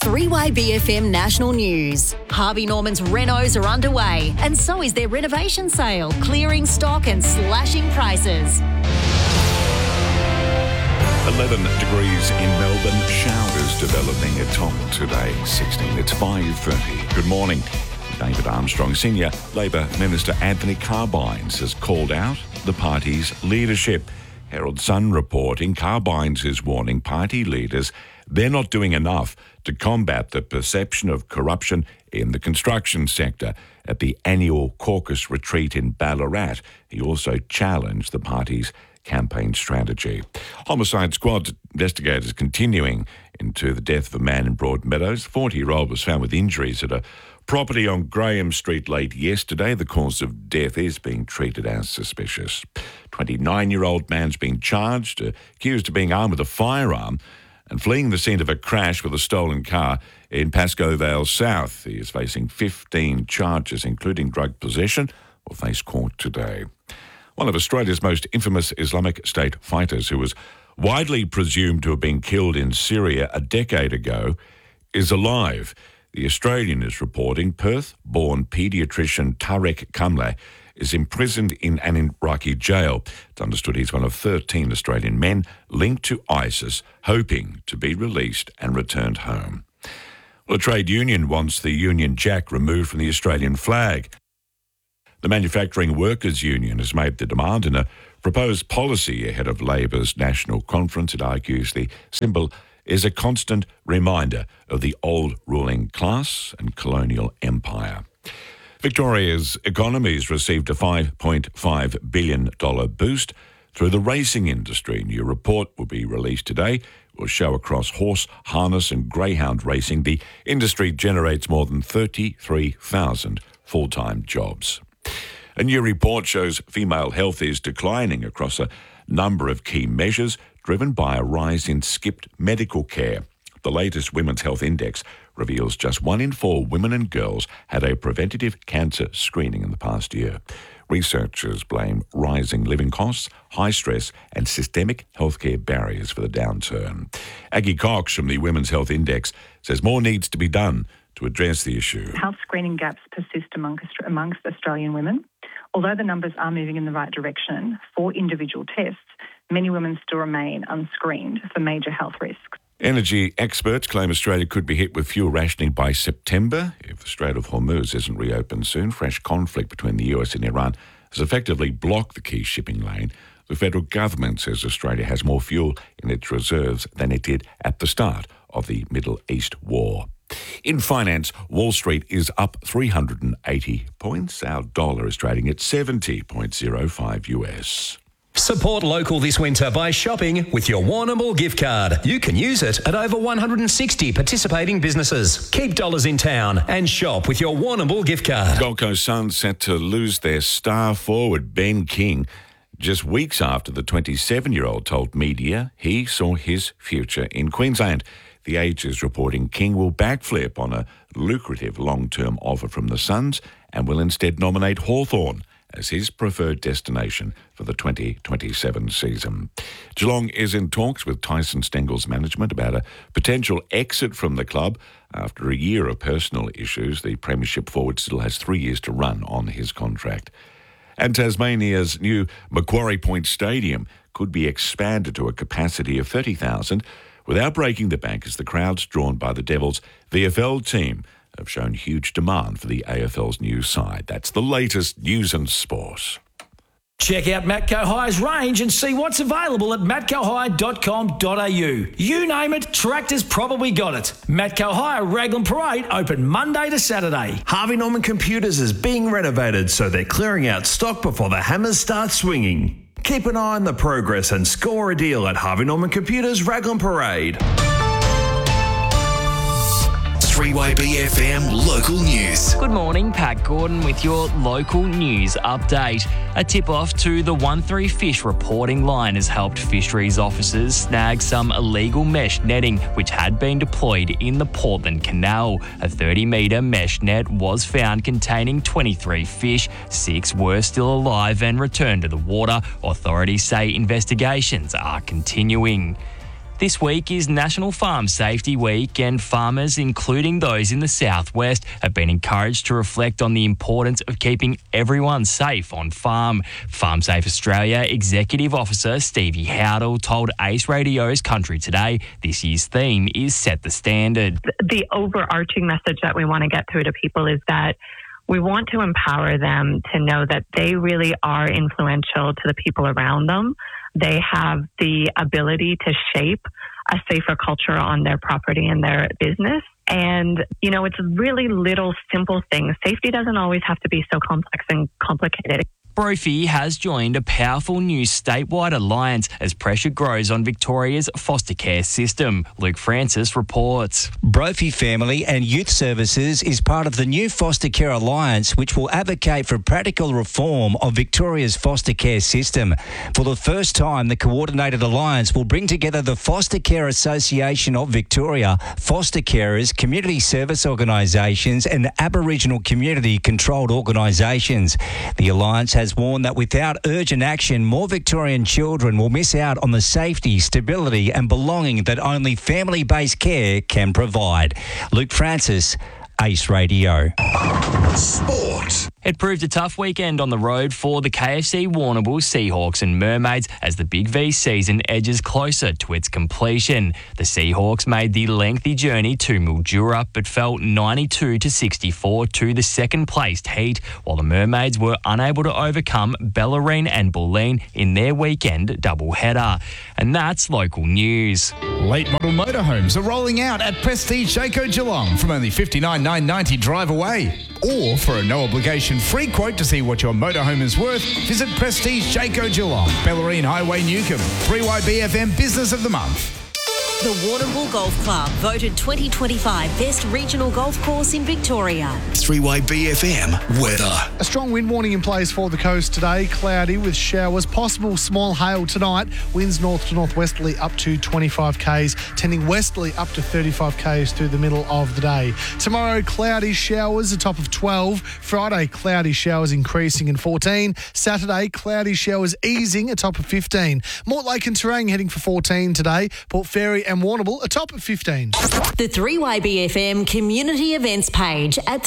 3YBFM National News. Harvey Norman's renos are underway, and so is their renovation sale, clearing stock and slashing prices. 11 degrees in Melbourne, showers developing at top today, 16. It's 5:30. Good morning. David Armstrong. Senior Labor Minister Anthony Carbines has called out the party's leadership. Herald Sun reporting Carbines is warning party leaders they're not doing enough to combat the perception of corruption in the construction sector. At the annual caucus retreat in Ballarat, he also challenged the party's campaign strategy. Homicide squad investigators continuing into the death of a man in Broadmeadows. The 40-year-old was found with injuries at a property on Graham Street late yesterday. The cause of death is being treated as suspicious. 29-year-old man's being charged, accused of being armed with a firearm and fleeing the scene of a crash with a stolen car in Pascoe Vale South. He is facing 15 charges, including drug possession, will face court today. One of Australia's most infamous Islamic State fighters, who was widely presumed to have been killed in Syria a decade ago, is alive. The Australian is reporting Perth-born paediatrician Tarek Kamle is imprisoned in an Iraqi jail. It's understood he's one of 13 Australian men linked to ISIS, hoping to be released and returned home. Well, a trade union wants the Union Jack removed from the Australian flag. The Manufacturing Workers Union has made the demand in a proposed policy ahead of Labor's national conference. It argues the symbol is a constant reminder of the old ruling class and colonial empire. Victoria's economy has received a $5.5 billion boost through the racing industry. A new report will be released today. It will show across horse, harness and greyhound racing, the industry generates more than 33,000 full-time jobs. A new report shows female health is declining across a number of key measures, driven by a rise in skipped medical care. The latest Women's Health Index reveals just 1 in 4 women and girls had a preventative cancer screening in the past year. Researchers blame rising living costs, high stress and systemic healthcare barriers for the downturn. Aggie Cox from the Women's Health Index says more needs to be done to address the issue. Health screening gaps persist amongst Australian women. Although the numbers are moving in the right direction for individual tests, many women still remain unscreened for major health risks. Energy experts claim Australia could be hit with fuel rationing by September if the Strait of Hormuz isn't reopened soon. Fresh conflict between the US and Iran has effectively blocked the key shipping lane. The federal government says Australia has more fuel in its reserves than it did at the start of the Middle East war. In finance, Wall Street is up 380 points. Our dollar is trading at 70.05 US. Support local this winter by shopping with your Warrnambool gift card. You can use it at over 160 participating businesses. Keep dollars in town and shop with your Warrnambool gift card. Gold Coast Suns set to lose their star forward Ben King just weeks after the 27-year-old told media he saw his future in Queensland. The Age is reporting King will backflip on a lucrative long-term offer from the Suns and will instead nominate Hawthorn as his preferred destination for the 2027 season. Geelong is in talks with Tyson Stengel's management about a potential exit from the club. After a year of personal issues, the Premiership forward still has 3 years to run on his contract. And Tasmania's new Macquarie Point Stadium could be expanded to a capacity of 30,000 without breaking the bank, as the crowds drawn by the Devils VFL team have shown huge demand for the AFL's new side. That's the latest news and sport. Check out Matco High's range and see what's available at matcohigh.com.au. You name it, Tractor's probably got it. Matco High Raglan Parade open Monday to Saturday. Harvey Norman Computers is being renovated, so they're clearing out stock before the hammers start swinging. Keep an eye on the progress and score a deal at Harvey Norman Computers Raglan Parade. 3YBFM Local News. Good morning, Pat Gordon with your local news update. A tip-off to the 13 Fish reporting line has helped fisheries officers snag some illegal mesh netting which had been deployed in the Portland Canal. A 30-metre mesh net was found containing 23 fish. 6 were still alive and returned to the water. Authorities say investigations are continuing. This week is National Farm Safety Week, and farmers, including those in the southwest, have been encouraged to reflect on the importance of keeping everyone safe on farm. FarmSafe Australia Executive Officer Stevie Howdle told Ace Radio's Country Today this year's theme is Set the Standard. The overarching message that we want to get through to people is that we want to empower them to know that they really are influential to the people around them. They have the ability to shape a safer culture on their property and their business. And, you know, it's really little simple things. Safety doesn't always have to be so complex and complicated. Brophy has joined a powerful new statewide alliance as pressure grows on Victoria's foster care system. Luke Francis reports. Brophy Family and Youth Services is part of the new Foster Care Alliance, which will advocate for practical reform of Victoria's foster care system. For the first time, the coordinated alliance will bring together the Foster Care Association of Victoria, foster carers, community service organisations and Aboriginal community-controlled organisations. The alliance has warned that without urgent action, more Victorian children will miss out on the safety, stability and belonging that only family-based care can provide. Luke Francis, Ace Radio. Sport. It proved a tough weekend on the road for the KFC Warrnambool Seahawks and Mermaids as the Big V season edges closer to its completion. The Seahawks made the lengthy journey to Mildura but fell 92-64 to the second-placed Heat, while the Mermaids were unable to overcome Bellarine and Bulleen in their weekend doubleheader. And that's local news. Late model motorhomes are rolling out at Prestige Jayco Geelong from only $59,990 drive away. Or for a no-obligation free quote to see what your motorhome is worth, visit Prestige Jayco Geelong, Bellarine Highway, Newcomb. 3YBFM Business of the Month. The Warrnambool Golf Club voted 2025 Best Regional Golf Course in Victoria. 3YBFM weather. A strong wind warning in place for the coast today. Cloudy with showers, possible small hail tonight. Winds north to northwesterly up to 25 k's, tending westerly up to 35 k's through the middle of the day. Tomorrow, cloudy showers, a top of 12. Friday, cloudy showers increasing in 14. Saturday, cloudy showers easing, a top of 15. Mortlake and Terang heading for 14 today. Port Fairy and Warrnambool, a top of 15. The 3YBFM community events page at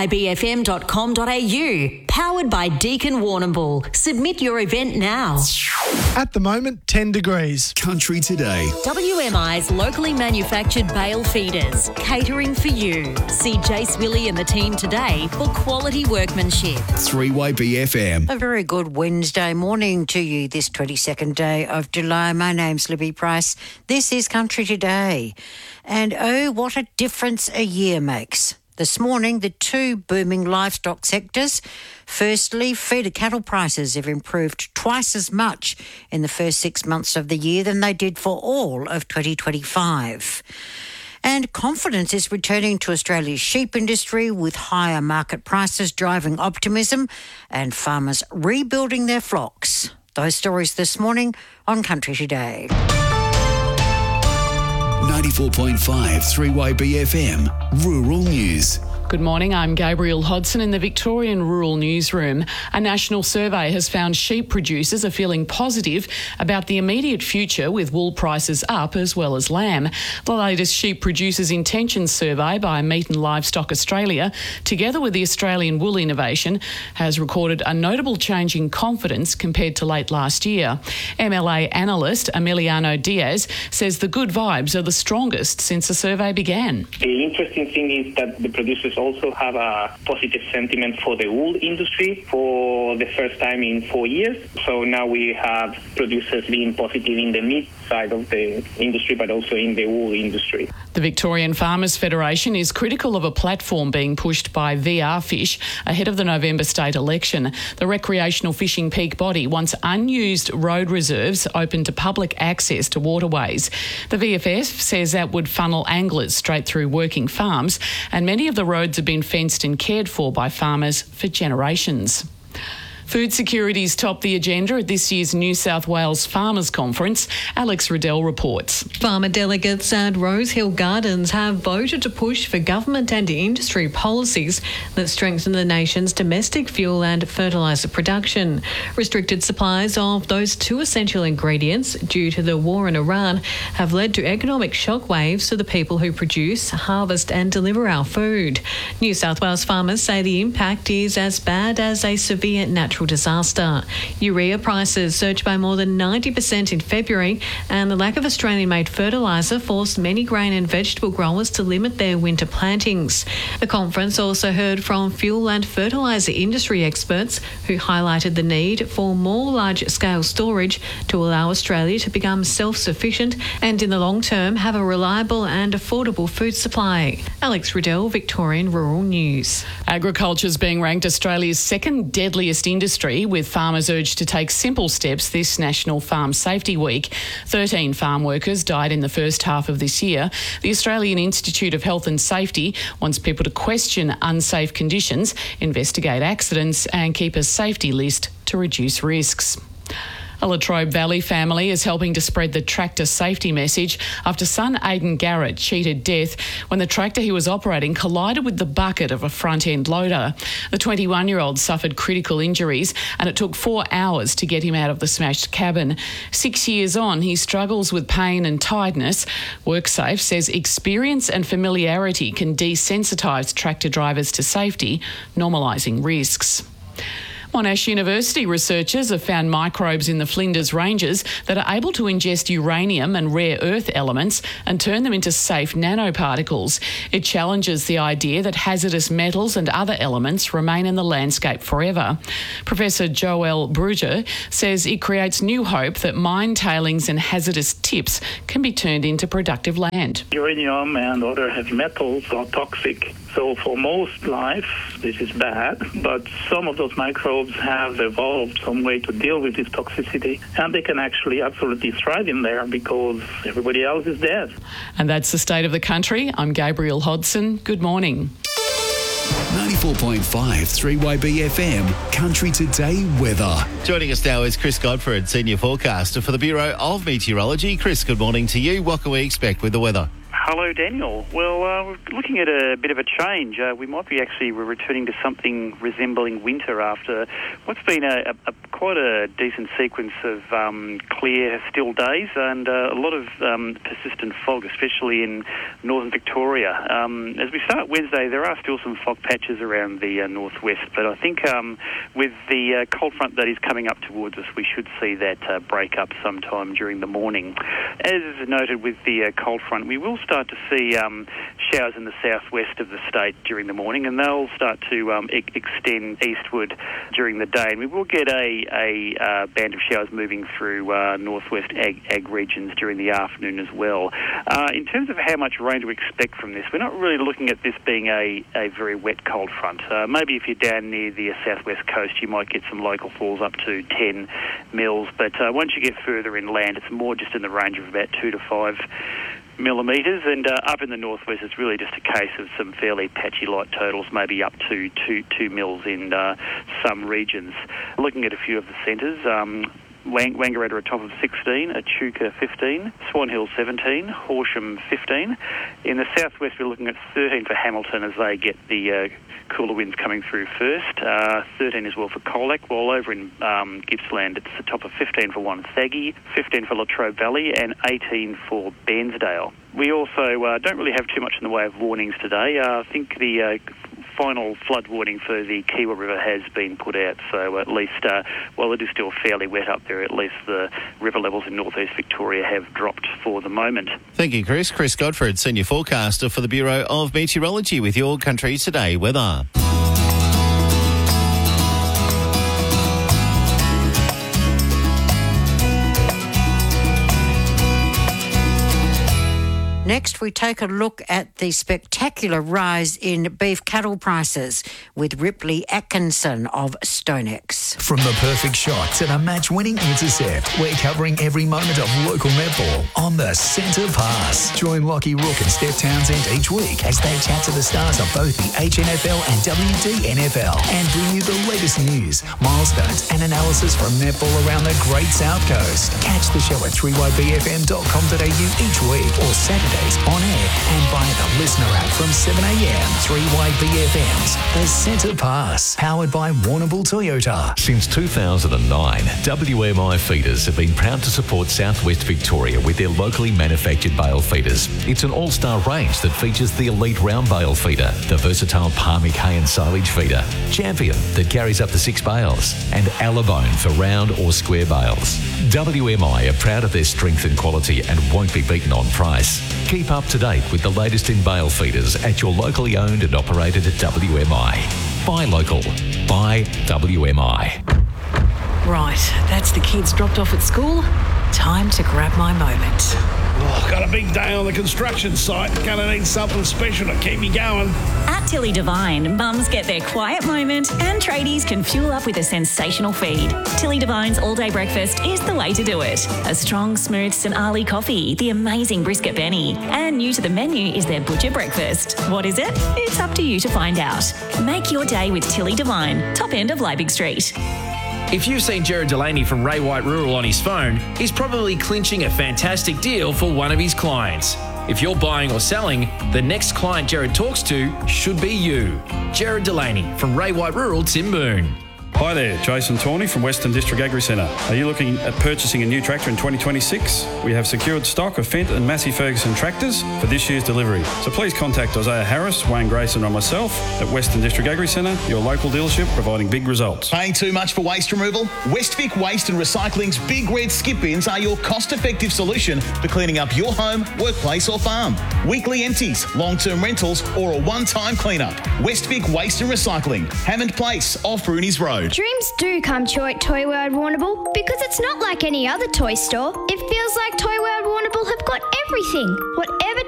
3ybfm.com.au. Powered by Deakin Warrnambool. Submit your event now. At the moment, 10 degrees. Country Today. WMI's locally manufactured bale feeders. Catering for you. See Jace Willie and the team today for quality workmanship. 3YBFM. A very good Wednesday morning to you this 22nd day of July. My name's Libby Price. This is Country Today. And oh, what a difference a year makes. This morning, the two booming livestock sectors. Firstly, feeder cattle prices have improved twice as much in the first 6 months of the year than they did for all of 2025. And confidence is returning to Australia's sheep industry with higher market prices driving optimism and farmers rebuilding their flocks. Those stories this morning on Country Today. 94.5 3YBFM Rural News. Good morning, I'm Gabrielle Hodson in the Victorian Rural Newsroom. A national survey has found sheep producers are feeling positive about the immediate future with wool prices up as well as lamb. The latest Sheep Producers Intentions Survey by Meat and Livestock Australia, together with the Australian Wool Innovation, has recorded a notable change in confidence compared to late last year. MLA analyst Emiliano Diaz says the good vibes are the strongest since the survey began. The interesting thing is that the producers also have a positive sentiment for the wool industry for the first time in 4 years. So now we have producers being positive in the meat side of the industry, but also in the wool industry. The Victorian Farmers Federation is critical of a platform being pushed by VR Fish ahead of the November state election. The recreational fishing peak body wants unused road reserves open to public access to waterways. The VFF says that would funnel anglers straight through working farms, and many of the roads have been fenced and cared for by farmers for generations. Food security's topped the agenda at this year's New South Wales Farmers Conference. Alex Riddell reports. Farmer delegates at Rosehill Gardens have voted to push for government and industry policies that strengthen the nation's domestic fuel and fertiliser production. Restricted supplies of those two essential ingredients due to the war in Iran have led to economic shockwaves to the people who produce, harvest and deliver our food. New South Wales farmers say the impact is as bad as a severe natural disaster. Urea prices surged by more than 90% in February, and the lack of Australian-made fertiliser forced many grain and vegetable growers to limit their winter plantings. The conference also heard from fuel and fertiliser industry experts who highlighted the need for more large-scale storage to allow Australia to become self-sufficient and in the long term have a reliable and affordable food supply. Alex Riddell, Victorian Rural News. Agriculture is being ranked Australia's second deadliest industry, with farmers urged to take simple steps this National Farm Safety Week. 13 farm workers died in the first half of this year. The Australian Institute of Health and Safety wants people to question unsafe conditions, investigate accidents and keep a safety list to reduce risks. A Latrobe Valley family is helping to spread the tractor safety message after son Aidan Garrett cheated death when the tractor he was operating collided with the bucket of a front-end loader. The 21-year-old suffered critical injuries and it took 4 hours to get him out of the smashed cabin. 6 years on, he struggles with pain and tiredness. WorkSafe says experience and familiarity can desensitise tractor drivers to safety, normalising risks. Monash University researchers have found microbes in the Flinders Ranges that are able to ingest uranium and rare earth elements and turn them into safe nanoparticles. It challenges the idea that hazardous metals and other elements remain in the landscape forever. Professor Joel Bruger says it creates new hope that mine tailings and hazardous tips can be turned into productive land. Uranium and other heavy metals are toxic. So for most life, this is bad, but some of those microbes have evolved some way to deal with this toxicity, and they can actually absolutely thrive in there because everybody else is dead. And that's the state of the country. I'm Gabrielle Hodson. Good morning. 94.5 3YB FM Country Today weather. Joining us now is Chris Godfrey, Senior Forecaster for the Bureau of Meteorology. Chris, good morning to you. What can we expect with the weather? Hello, Daniel. Well, we're looking at a bit of a change. We might be we're returning to something resembling winter after what's been quite a decent sequence of clear, still days and a lot of persistent fog, especially in northern Victoria. As we start Wednesday, there are still some fog patches around the northwest, but I think with the cold front that is coming up towards us, we should see that break up sometime during the morning. As noted with the cold front, we will start to see showers in the southwest of the state during the morning, and they'll start to extend eastward during the day. And we will get a band of showers moving through northwest ag regions during the afternoon as well. In terms of how much rain to expect from this, we're not really looking at this being a very wet cold front. Maybe if you're down near the southwest coast, you might get some local falls up to 10 mils, but once you get further inland, it's more just in the range of about 2 to 5 millimetres, and up in the northwest it's really just a case of some fairly patchy light totals, maybe up to 2 mils in some regions. Looking at a few of the centres, Wangaratta a top of 16, Echuca 15, Swan Hill 17, Horsham 15. In the southwest we're looking at 13 for Hamilton as they get the cooler winds coming through first, 13 as well for Colac, while over in Gippsland it's the top of 15 for Wonthaggi, 15 for Latrobe Valley and 18 for Bairnsdale. We also don't really have too much in the way of warnings today. I think the final flood warning for the Kiewa River has been put out, so at least while it is still fairly wet up there, at least the river levels in northeast Victoria have dropped for the moment. Thank you, Chris. Chris Godfrey, Senior Forecaster for the Bureau of Meteorology with your Country Today weather. Next, we take a look at the spectacular rise in beef cattle prices with Ripley Atkinson of StoneX. From the perfect shot to the match-winning intercept, we're covering every moment of local netball on the Centre Pass. Join Lockie Rook and Steph Townsend each week as they chat to the stars of both the HNFL and WDNFL and bring you the latest news, milestones and analysis from netball around the Great South Coast. Catch the show at 3ybfm.com.au each week or Saturdays on air and via the listener app from 7am. 3YBFM's The Centre Pass, powered by Warrnambool Toyota. Since 2009, WMI Feeders have been proud to support Southwest Victoria with their locally manufactured bale feeders. It's an all-star range that features the elite round bale feeder, the versatile Palmic hay and silage feeder, Champion that carries up to 6 bales, and Alabone for round or square bales. WMI are proud of their strength and quality and won't be beaten on price. Keep up to date with the latest in bale feeders at your locally owned and operated WMI. Buy local. Buy WMI. Right, that's the kids dropped off at school. Time to grab my moment. Oh, got a big day on the construction site. Gonna need something special to keep me going. At Tilly Devine, mums get their quiet moment and tradies can fuel up with a sensational feed. Tilly Devine's all-day breakfast is the way to do it. A strong, smooth St. Ali coffee, the amazing brisket Benny, and new to the menu is their butcher breakfast. What is it? It's up to you to find out. Make your day with Tilly Devine, top end of Liebig Street. If you've seen Jared Delaney from Ray White Rural on his phone, he's probably clinching a fantastic deal for one of his clients. If you're buying or selling, the next client Jared talks to should be you. Jared Delaney from Ray White Rural, Timboon. Hi there, Jason Tawney from Western District Agri Centre. Are you looking at purchasing a new tractor in 2026? We have secured stock of Fendt and Massey Ferguson tractors for this year's delivery. So please contact Isaiah Harris, Wayne Grayson or myself at Western District Agri Centre, your local dealership providing big results. Paying too much for waste removal? Westvic Waste and Recycling's Big Red Skip Bins are your cost-effective solution for cleaning up your home, workplace or farm. Weekly empties, long-term rentals or a one-time clean-up. Westvic Waste and Recycling, Hammond Place off Rooney's Road. Dreams do come true at Toy World Warrnambool because it's not like any other toy store. It feels like Toy World Warrnambool have got everything. Whatever